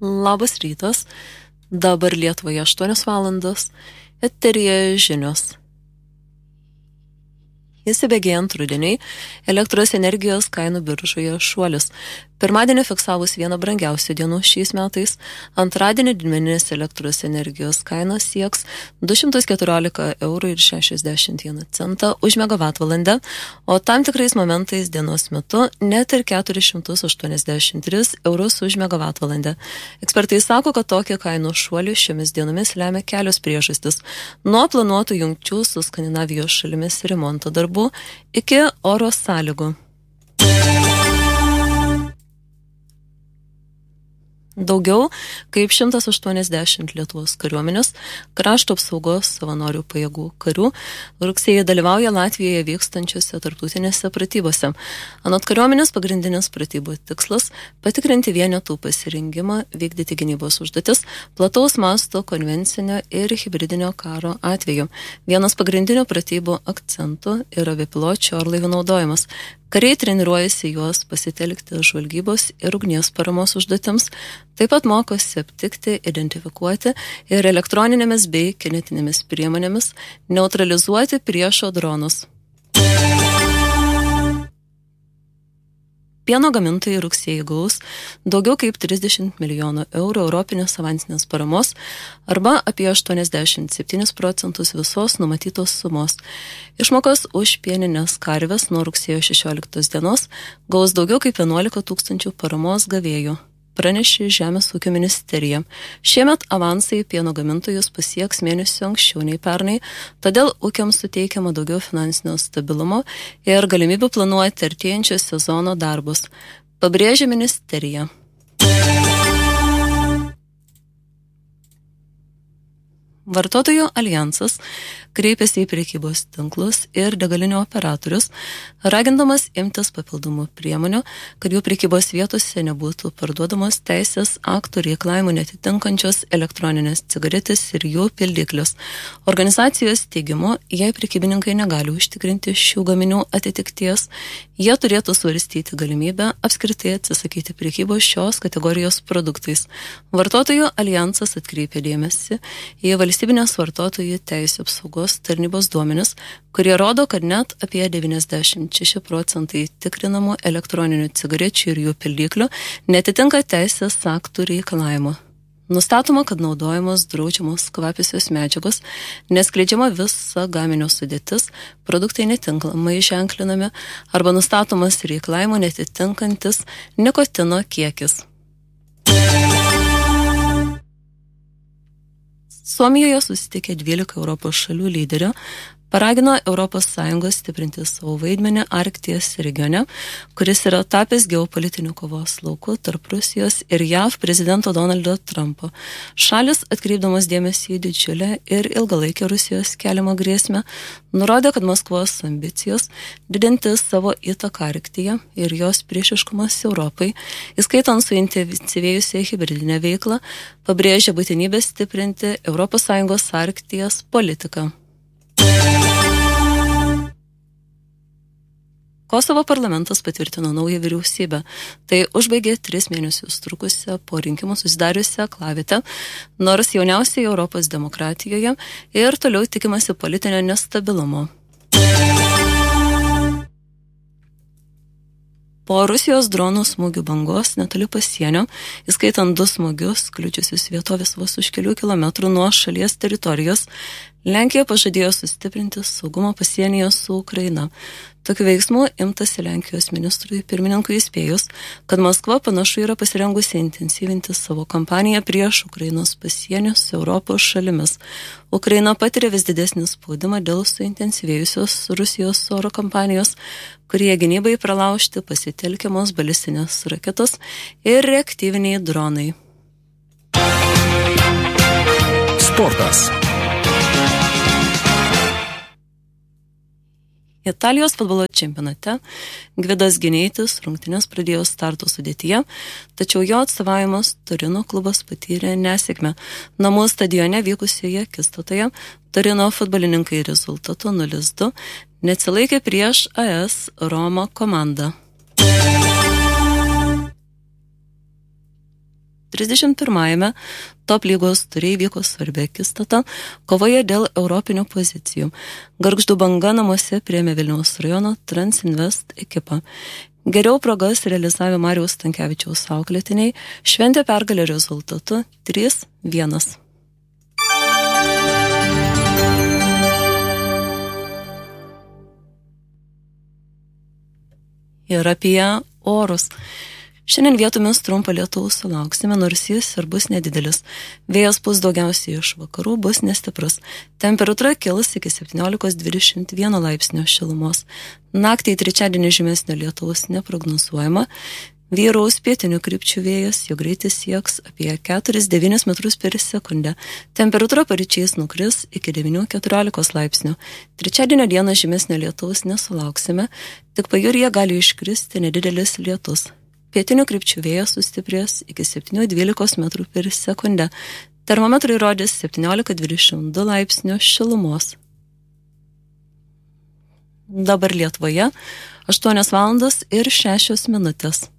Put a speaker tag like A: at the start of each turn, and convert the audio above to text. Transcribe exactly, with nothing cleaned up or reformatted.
A: Labas rytas, dabar Lietuvoje aštuonios valandos, eteryje žinios. Įsibėgėjant rudeniai, elektros energijos kainų biržoje šuolis. Pirmadienį fiksavus vieną brangiausių dienų šiais metais, antradienį didmeninės elektros energijos kainos sieks du šimtus keturiolika eurų ir šešiasdešimt vieną centą už megavatvalandę, o tam tikrais momentais dienos metu net ir keturis šimtus aštuoniasdešimt tris eurus už megavatvalandę. Ekspertai sako, kad tokį kainų šuolį šiomis dienomis lemia kelios priežastys. Nuo planuotų jungčių su Skandinavijos šalimis remonto darbų iki oro sąlygų. Daugiau kaip šimtas aštuoniasdešimt Lietuvos kariuomenės, krašto apsaugos savanorių pajėgų karių rugsėjį dalyvauja Latvijoje vykstančiose tarptautinėse pratybose. Anot kariuomenės pagrindinis pratybų tikslas – patikrinti vienetų pasirengimą, vykdyti gynybos užduotis, plataus masto konvencinio ir hibridinio karo atveju. Vienas pagrindinių pratybų akcentų yra bepiločių orlaivių naudojimas. Kariai treniruojasi juos pasitelkti žvalgybos ir ugnies paramos užduotims, taip pat mokosi aptikti, identifikuoti ir elektroninėmis bei kinetinėmis priemonėmis neutralizuoti priešo dronus. Pieno gamintojai rugsėjį gaus daugiau kaip trisdešimt milijonų eurų europinės avansinės paramos arba apie aštuoniasdešimt septynis procentus visos numatytos sumos. Išmokos už pieninės karves nuo rugsėjo šešioliktos dienos gaus daugiau kaip vienuolika tūkstančių paramos gavėjų, pranešė Žemės ūkio ministerija. Šiemet avansai pieno gamintojus pasieks mėnesio anksčiau nei pernai, todėl ūkiams suteikiama daugiau finansinio stabilumo ir galimybių planuoti artėjančio sezono darbus, pabrėžė ministerija. Vartotojų alijansas kreipėsi į prekybos tinklus ir degalinių operatorius, ragindamas imtis papildomų priemonių, kad jų prekybos vietose nebūtų parduodamos teisės aktų reikalavimų netitinkančios elektroninės cigaretės ir jų pildiklius. Organizacijos teigimu, jei prekybininkai negali užtikrinti šių gaminių atitikties, jie turėtų svarstyti galimybę apskritai atsisakyti prekybos šios kategorijos produktais. Vartotojų alijansas atkreipė dėmesį į valstybinės vartotojų teisių apsaugos tarnybos duomenis, kurie rodo, kad net apie devyniasdešimt šeši procentai tikrinamų elektroninių cigarečių ir jų pildiklių netitinka teisės aktų reikalavimo. Nustatoma, kad naudojamos draudžiamos kvapiosios medžiagos, neskleidžiama visa gaminio sudėtis, produktai netinkamai ženklinami arba nustatomas reikalavimo netitinkantis nikotino kiekis. Suomijoje susitikė dvylika Europos šalių lyderių, paragino Europos Sąjungos stiprinti savo vaidmenį Arkties regione, kuris yra tapęs geopolitinių kovos lauku tarp Rusijos ir J A V prezidento Donaldo Trumpo. Šalis, atkreipdamas dėmesį į didžiulę ir ilgalaikę Rusijos keliamą grėsmę, nurodė, kad Maskvos ambicijos didinti savo įtaką Arktyje ir jos priešiškumas Europai, įskaitant suintensyvėjusią hibridinę veiklą, pabrėžė būtinybę stiprinti Europos Sąjungos Arkties politiką. Kosovo parlamentas patvirtino naują vyriausybę. Tai užbaigė tris mėnesius trukusią po rinkimų susidariusią aklavietę, nors jauniausiai Europos demokratijoje ir toliau tikimasi politinio nestabilumo. Po Rusijos dronų smūgių bangos netoli pasienio, įskaitant du smūgius, kliudžiusius vietovės vos už kelių kilometrų nuo šalies teritorijos, Lenkija pažadėjo sustiprinti saugumą pasienyje su Ukraina. Tokiu veiksmu imtasi Lenkijos ministrui pirmininkui įspėjus, kad Maskva panašu yra pasirengusi intensyvinti savo kampaniją prieš Ukrainos pasienį su Europos šalimis. Ukraina patiria vis didesnį spaudimą dėl suintensyvėjusios Rusijos oro kampanijos, kurie gynybai pralaužti pasitelkiamos balistinės raketos ir reaktyviniai dronai.
B: Sportas.
A: Italijos futbolo čempionate Gvidas Gineitis rungtynes pradėjo starto sudėtyje, tačiau jo atstovavimas Turino klubas patyrė nesėkmę. Namų stadione vykusioje akistatoje Turino futbolininkai rezultatu nulis du neatsilaikė prieš A S Roma komandą. trisdešimt pirmajame top lygos turė įvyko svarbi akistata kovoje dėl europinių pozicijų. Gargždų Banga namuose priėmė Vilniaus rajono Transinvest ekipą. Geriau progas realizavę Mariaus Stankevičiaus auklėtiniai šventė pergalę rezultatu trys vienas. Ir apie orus. Šiandien vietomis trumpą lietaus sulauksime, nors jis ir bus nedidelis. Vėjas pūs daugiausiai iš vakarų, bus nestiprus. Temperatūra kils iki septyniolika dvidešimt vieno laipsnio šilumos. Naktį į trečiadienį žymesnio lietaus neprognozuojama. Vyraus pietinių krypčių vėjas, jo greitis sieks apie keturis devynis metrus per sekundę. Temperatūra paryčiais nukris iki devynių keturiolikos laipsnių. Trečiadienio dieną žymesnio lietaus nesulauksime, tik pajūryje gali iškristi nedidelis lietus. Pietinių krypčių vėjas sustiprės iki septynių dvylikos metrų per sekundę. Termometrai rodys septyniolika dvidešimt du laipsnių šilumos. Dabar Lietuvoje aštuonios valandos ir šešios minutės.